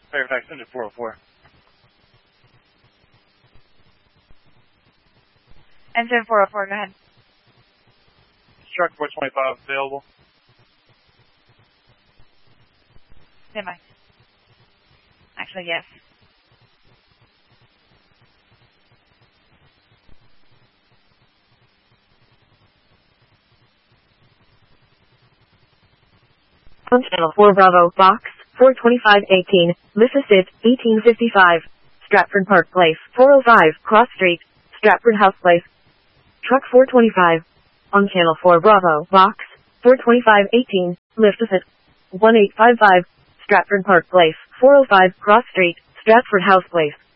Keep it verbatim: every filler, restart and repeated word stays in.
Fairfax, engine four oh four. Engine four oh four, go ahead. Truck four twenty-five available. Stand by. Actually, yes. On channel four Bravo, box four twenty-five eighteen, Mississippi, eighteen fifty-five, Stratford Park Place, four oh five, Cross Street, Stratford House Place. Truck four twenty-five. On channel four Bravo, box four twenty-five eighteen, Mississippi, one eight five five, Stratford Park Place, four oh five, Cross Street, Stratford House Place.